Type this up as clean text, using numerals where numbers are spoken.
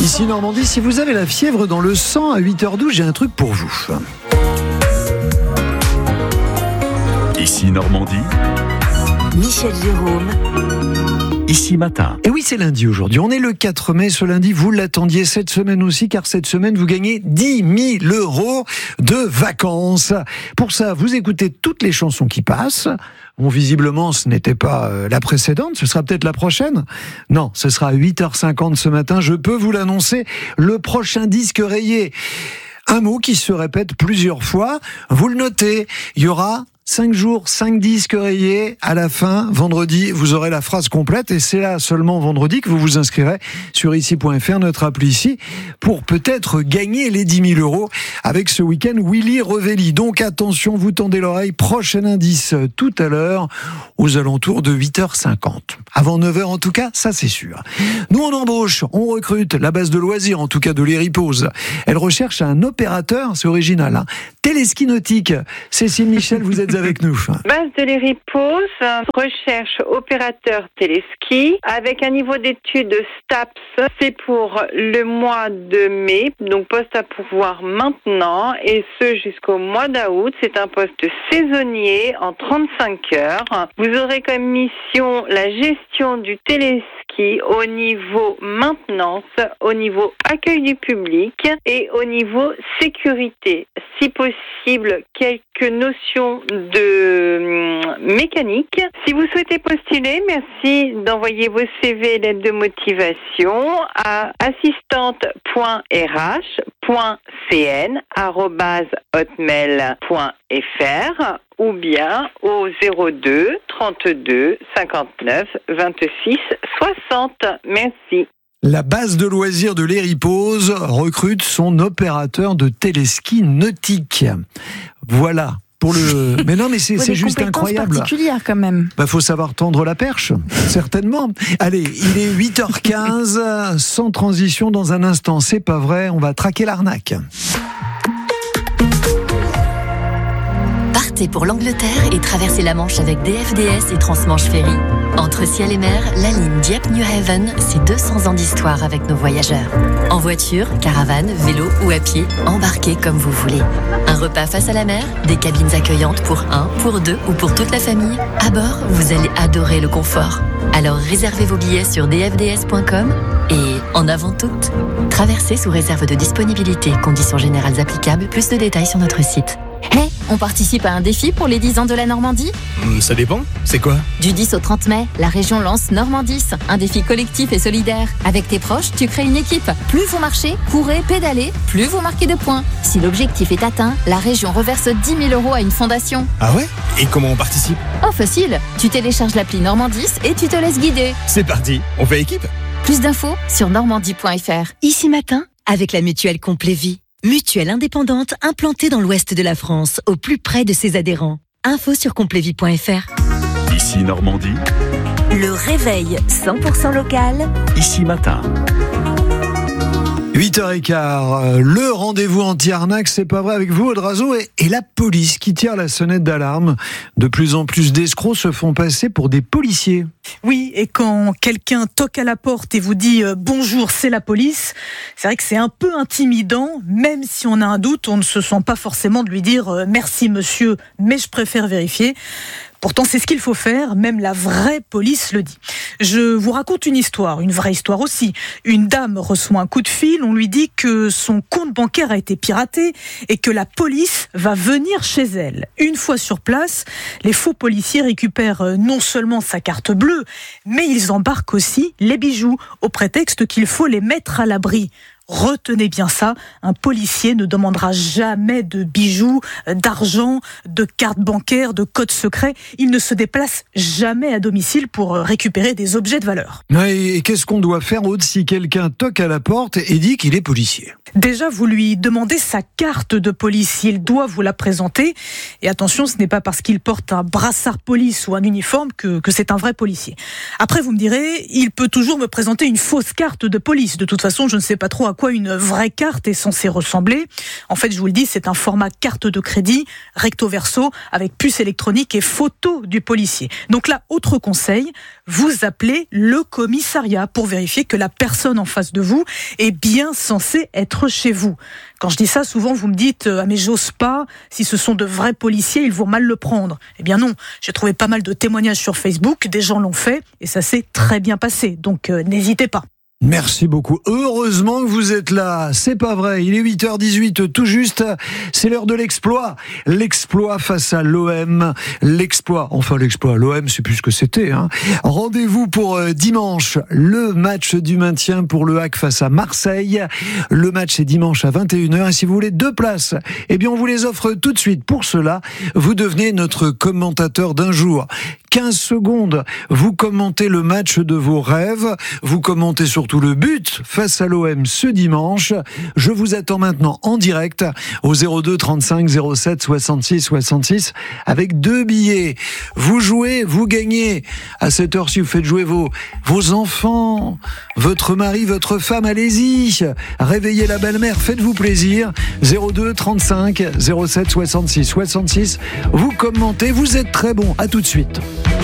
Ici Normandie, si vous avez la fièvre dans le sang à 8h12, j'ai un truc pour vous. Ici Normandie, Michel Jérôme. Ici Matin. Et oui, c'est lundi aujourd'hui. On est le 4 mai. Ce lundi, vous l'attendiez cette semaine aussi, car cette semaine, vous gagnez 10 000 € de vacances. Pour ça, vous écoutez toutes les chansons qui passent. Bon, visiblement, ce n'était pas la précédente. Ce sera peut-être la prochaine. Non, ce sera à 8h50 ce matin. Je peux vous l'annoncer. Le prochain disque rayé. Un mot qui se répète plusieurs fois. Vous le notez. Il y aura 5 jours, 5 disques rayés. À la fin, vendredi, vous aurez la phrase complète. Et c'est là seulement vendredi que vous vous inscrirez sur ici.fr, notre appli ici, pour peut-être gagner les 10 000 € avec ce week-end Willy Revelli. Donc attention, vous tendez l'oreille. Prochain indice tout à l'heure, aux alentours de 8h50. Avant 9h en tout cas, ça c'est sûr. Nous on embauche, on recrute. La base de loisirs, en tout cas de l'Héripose. Elle recherche un opérateur, c'est original, hein. Téléski nautique. Cécile Michel, vous êtes avec nous. Base de l'Héripose, recherche opérateur téléski avec un niveau d'études STAPS. C'est pour le mois de mai, donc poste à pourvoir maintenant et ce jusqu'au mois d'août. C'est un poste saisonnier en 35 heures. Vous aurez comme mission la gestion du téléski au niveau maintenance, au niveau accueil du public et au niveau sécurité. Si possible, quelques notions de mécanique. Si vous souhaitez postuler, merci d'envoyer vos CV et lettres de motivation à assistante.rh.cn@hotmail.fr ou bien au 02 32 59 26 60. Merci. La base de loisirs de l'Héripose recrute son opérateur de téléski nautique. Voilà. Pour le... Mais non, mais c'est juste incroyable. Particulière quand même. Faut savoir tendre la perche, certainement. Allez, il est 8h15, sans transition dans un instant. C'est pas vrai, on va traquer l'arnaque. Partez pour l'Angleterre et traversez la Manche avec DFDS et Transmanche Ferry. Entre ciel et mer, la ligne Dieppe-New Haven, c'est 200 ans d'histoire avec nos voyageurs. En voiture, caravane, vélo ou à pied, embarquez comme vous voulez. Un repas face à la mer, des cabines accueillantes pour 1, pour 2 ou pour toute la famille. À bord, vous allez adorer le confort. Alors réservez vos billets sur dfds.com et en avant toutes, traversez sous réserve de disponibilité. Conditions générales applicables, plus de détails sur notre site. Hey, on participe à un défi pour les 10 ans de la Normandie ? Ça dépend, c'est quoi ? Du 10 au 30 mai, la région lance Normandis, un défi collectif et solidaire. Avec tes proches, tu crées une équipe. Plus vous marchez, courez, pédalez, plus vous marquez de points. Si l'objectif est atteint, la région reverse 10 000 € à une fondation. Ah ouais ? Et comment on participe ? Oh facile, tu télécharges l'appli Normandis et tu te laisses guider. C'est parti, on fait équipe ? Plus d'infos sur normandie.fr. Ici Matin, avec la mutuelle Complévie. Mutuelle indépendante implantée dans l'ouest de la France, au plus près de ses adhérents. Info sur complévie.fr. Ici Normandie, Le réveil 100% local. Ici Matin. 8h15, le rendez-vous anti-arnaque, c'est pas vrai avec vous, Audrazo, et la police qui tire la sonnette d'alarme. De plus en plus d'escrocs se font passer pour des policiers. Oui, et quand quelqu'un toque à la porte et vous dit « Bonjour, c'est la police », c'est vrai que c'est un peu intimidant, même si on a un doute, on ne se sent pas forcément de lui dire « Merci monsieur, mais je préfère vérifier ». Pourtant, c'est ce qu'il faut faire, même la vraie police le dit. Je vous raconte une histoire, une vraie histoire aussi. Une dame reçoit un coup de fil, on lui dit que son compte bancaire a été piraté et que la police va venir chez elle. Une fois sur place, les faux policiers récupèrent non seulement sa carte bleue, mais ils embarquent aussi les bijoux, au prétexte qu'il faut les mettre à l'abri. Retenez bien ça, un policier ne demandera jamais de bijoux, d'argent, de cartes bancaires, de codes secrets. Il ne se déplace jamais à domicile pour récupérer des objets de valeur. Et qu'est-ce qu'on doit faire, Aude, si quelqu'un toque à la porte et dit qu'il est policier ? Déjà, vous lui demandez sa carte de police. Il doit vous la présenter. Et attention, ce n'est pas parce qu'il porte un brassard police ou un uniforme que c'est un vrai policier. Après, vous me direz, il peut toujours me présenter une fausse carte de police. De toute façon, je ne sais pas trop à quoi une vraie carte est censée ressembler. En fait, je vous le dis, c'est un format carte de crédit, recto verso, avec puce électronique et photo du policier. Donc là, autre conseil, vous appelez le commissariat pour vérifier que la personne en face de vous est bien censée être chez vous. Quand je dis ça, souvent vous me dites « Ah mais j'ose pas, si ce sont de vrais policiers, ils vont mal le prendre ». Eh bien non, j'ai trouvé pas mal de témoignages sur Facebook, des gens l'ont fait et ça s'est très bien passé, donc n'hésitez pas. Merci beaucoup. Heureusement que vous êtes là. C'est pas vrai. Il est 8h18 tout juste. C'est l'heure de l'exploit. L'exploit face à l'OM. L'exploit. L'OM, c'est plus ce que c'était, hein. Rendez-vous pour dimanche. Le match du maintien pour le HAC face à Marseille. Le match est dimanche à 21h. Et si vous voulez 2 places, eh bien, on vous les offre tout de suite. Pour cela, vous devenez notre commentateur d'un jour. 15 secondes. Vous commentez le match de vos rêves. Vous commentez surtout le but face à l'OM ce dimanche. Je vous attends maintenant en direct au 02 35 07 66 66 avec 2 billets. Vous jouez, vous gagnez. À cette heure-ci, vous faites jouer vos enfants, votre mari, votre femme. Allez-y. Réveillez la belle-mère. Faites-vous plaisir. 02 35 07 66 66. Vous commentez. Vous êtes très bon. À tout de suite.